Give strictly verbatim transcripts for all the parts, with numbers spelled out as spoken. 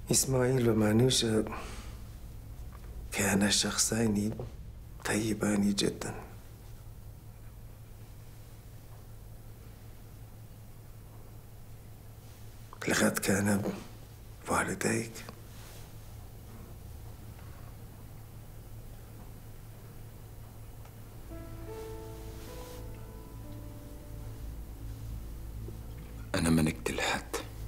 إسماعيل ومانوشة كانا شخصين طيبان جدا. لقد كان والديك أنا ما نقتل حد.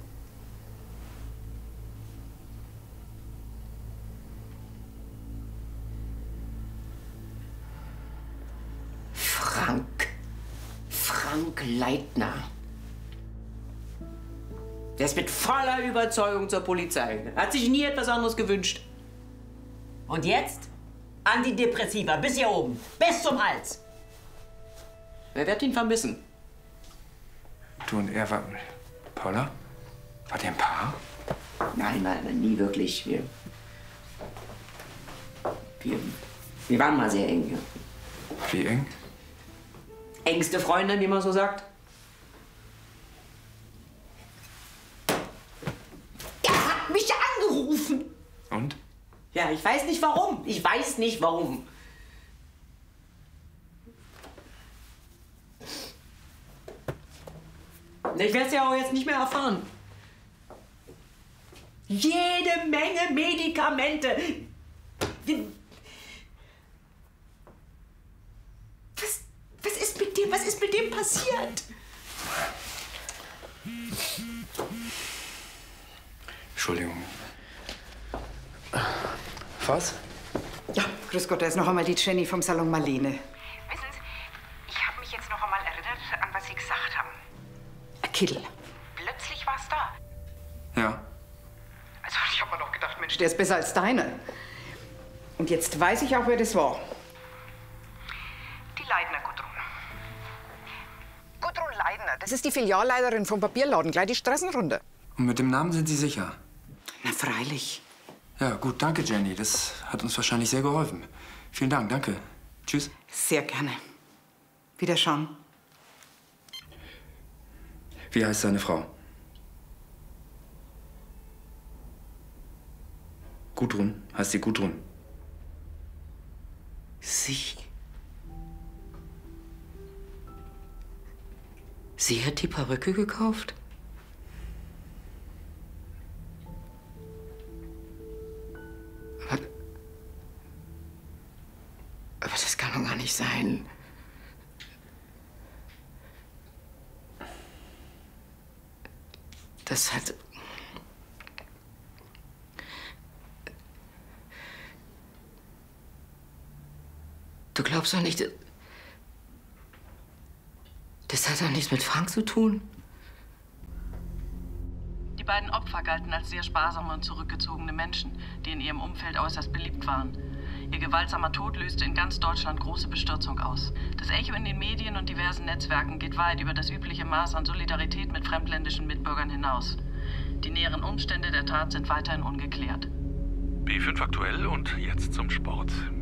Frank. Frank Leitner. Der ist mit voller Überzeugung zur Polizei. Hat sich nie etwas anderes gewünscht. Und jetzt? Antidepressiva, bis hier oben. Bis zum Hals. Wer wird ihn vermissen? Du und er, war... Paula? War der ein Paar? Nein, nein, nie wirklich. Wir, wir, wir waren mal sehr eng. Ja. Wie eng? Engste Freundin, wie man so sagt. Er hat mich angerufen. Und? Ja, ich weiß nicht warum. Ich weiß nicht warum. Ich werde es ja auch jetzt nicht mehr erfahren. Jede Menge Medikamente. Was, was ist mit dem? Was ist mit dem passiert? Entschuldigung. Was? Ja, grüß Gott, da ist noch einmal die Jenny vom Salon Marlene. Wissen Sie, ich habe mich jetzt noch einmal erinnert, an was Sie gesagt haben. Ein Kittel. Plötzlich war es da. Ja. Also ich habe mir noch gedacht, Mensch, Der ist besser als deiner. Und jetzt weiß ich auch, wer das war. die Leitner Gudrun. Gudrun Leitner, Das ist die Filialleiterin vom Papierladen, gleich die Straßen runter. Und mit dem Namen sind Sie sicher? Na, freilich. Ja, gut, danke, Jenny. Das hat uns wahrscheinlich sehr geholfen. Vielen Dank, danke. Tschüss. Sehr gerne. Wiederschauen. Wie heißt seine Frau? Gudrun. Heißt sie Gudrun? Sie? Sie hat die Perücke gekauft? Aber, aber das kann doch gar nicht sein. Das hat... Du glaubst doch nicht... Das hat doch nichts mit Frank zu tun. Die beiden Opfer galten als sehr sparsame und zurückgezogene Menschen, die in ihrem Umfeld äußerst beliebt waren. Ihr gewaltsamer Tod löste in ganz Deutschland große Bestürzung aus. Das Echo in den Medien und diversen Netzwerken geht weit über das übliche Maß an Solidarität mit fremdländischen Mitbürgern hinaus. Die näheren Umstände der Tat sind weiterhin ungeklärt. B fünf aktuell und jetzt zum Sport.